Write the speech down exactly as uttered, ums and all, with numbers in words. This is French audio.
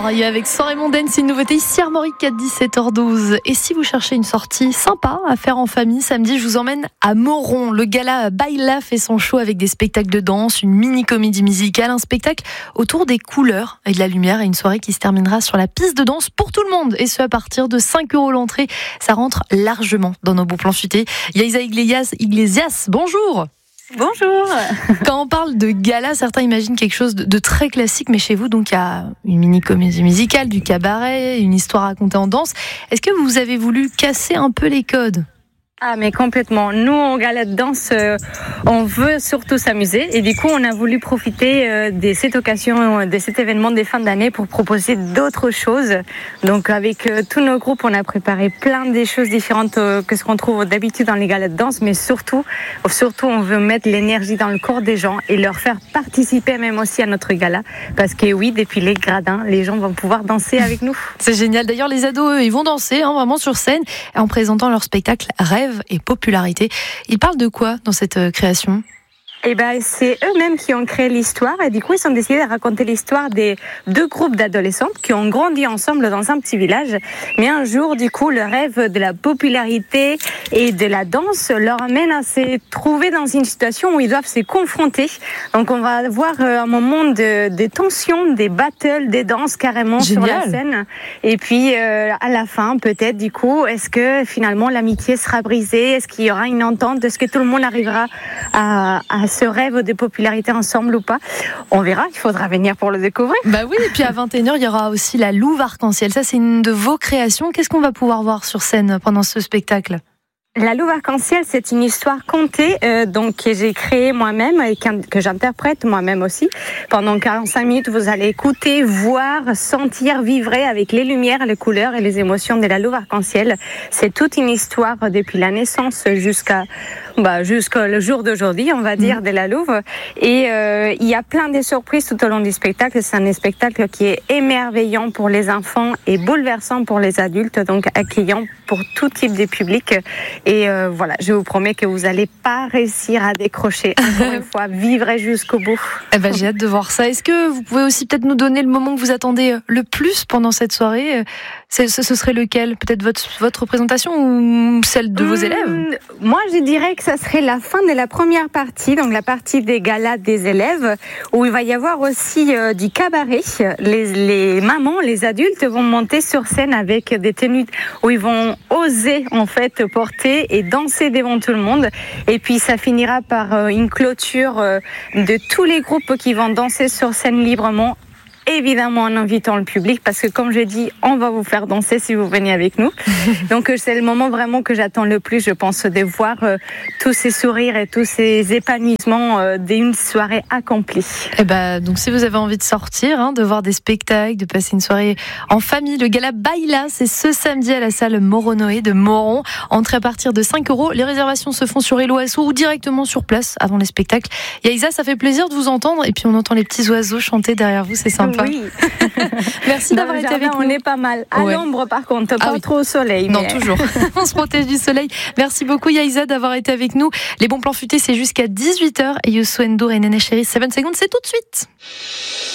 Et avec Soirée mondaine, c'est une nouveauté ici Armorique à dix-sept heures douze. Et si vous cherchez une sortie sympa à faire en famille, samedi, je vous emmène à Moron. Le gala Baila fait son show avec des spectacles de danse, une mini-comédie musicale, un spectacle autour des couleurs et de la lumière et une soirée qui se terminera sur la piste de danse pour tout le monde. Et ce, à partir de cinq euros l'entrée. Ça rentre largement dans nos bons plans futés. Yaisa Iglesias, Iglesias, bonjour. Bonjour. Quand on parle de gala, certains imaginent quelque chose de, de très classique, mais chez vous, donc, il y a une mini-comédie musicale, du cabaret, une histoire racontée en danse. Est-ce que vous avez voulu casser un peu les codes ? Ah mais complètement. Nous, en gala de danse, euh, on veut surtout s'amuser et du coup, on a voulu profiter euh, de cette occasion, de cet événement des fins d'année pour proposer d'autres choses. Donc avec euh, tous nos groupes, on a préparé plein de choses différentes euh, que ce qu'on trouve d'habitude dans les galas de danse, mais surtout, surtout, on veut mettre l'énergie dans le corps des gens et leur faire participer même aussi à notre gala, parce que oui, depuis les gradins, les gens vont pouvoir danser avec nous. C'est génial. D'ailleurs, les ados, eux, ils vont danser, hein, vraiment sur scène, en présentant leur spectacle Rêve et popularité. Ils parlent de quoi dans cette euh, création ? Eh ben, c'est eux-mêmes qui ont créé l'histoire et du coup, ils ont décidé de raconter l'histoire des deux groupes d'adolescentes qui ont grandi ensemble dans un petit village. Mais un jour, du coup, le rêve de la popularité et de la danse leur amène à se trouver dans une situation où ils doivent se confronter. Donc, on va avoir un moment de, de tension, des battles, des danses carrément Génial. Sur la scène. Et puis, euh, à la fin, peut-être, du coup, est-ce que finalement l'amitié sera brisée? Est-ce qu'il y aura une entente? Est-ce que tout le monde arrivera à, à ce rêve de popularité ensemble ou pas? On verra, il faudra venir pour le découvrir. Bah oui, et puis à vingt et une heures, il y aura aussi la Louve Arc-en-Ciel. Ça, c'est une de vos créations. Qu'est-ce qu'on va pouvoir voir sur scène pendant ce spectacle ? La Louve Arc-en-Ciel, c'est une histoire contée euh, donc que j'ai créée moi-même et que j'interprète moi-même aussi. Pendant quarante-cinq minutes, vous allez écouter, voir, sentir, vivre avec les lumières, les couleurs et les émotions de la Louve Arc-en-Ciel. C'est toute une histoire depuis la naissance jusqu'à bah, jusqu'au jour d'aujourd'hui, on va dire, mmh. de la Louve. Et euh, il y a plein de surprises tout au long du spectacle. C'est un spectacle qui est émerveillant pour les enfants et bouleversant pour les adultes, donc accueillant pour tout type de public. Et euh, voilà, je vous promets que vous n'allez pas réussir à décrocher. Encore une fois, vivrez jusqu'au bout. Eh ben, j'ai hâte de voir ça. Est-ce que vous pouvez aussi peut-être nous donner le moment que vous attendez le plus pendant cette soirée ? C'est, ce serait lequel ? Peut-être votre, votre présentation ou celle de vos mmh, élèves ? Moi, je dirais que ça serait la fin de la première partie, donc la partie des galas des élèves, où il va y avoir aussi euh, du cabaret. Les, les mamans, les adultes vont monter sur scène avec des tenues où ils vont oser en fait porter et danser devant tout le monde. Et puis ça finira par euh, une clôture euh, de tous les groupes qui vont danser sur scène librement. Évidemment en invitant le public, parce que comme je dis, on va vous faire danser si vous venez avec nous. Donc c'est le moment vraiment que j'attends le plus, je pense, de voir euh, tous ces sourires et tous ces épanouissements euh, d'une soirée accomplie. Et ben, donc si vous avez envie de sortir, hein, de voir des spectacles, de passer une soirée en famille, le gala Baila, c'est ce samedi à la salle Moronoé de Moron. Entrée à partir de cinq euros. Les réservations se font sur Hello Asso ou directement sur place avant les spectacles. Yaisa, ça fait plaisir de vous entendre et puis on entend les petits oiseaux chanter derrière vous, c'est sympa. Oui. Merci d'avoir été avec nous. On est pas mal. À ouais. l'ombre, par contre, pas ah oui. trop au soleil. Non, mais... toujours. On se protège du soleil. Merci beaucoup, Yaisa, d'avoir été avec nous. Les bons plans futés, c'est jusqu'à dix-huit heures. Et Youssou N'Dour et Néné Chéri, sept secondes, c'est tout de suite.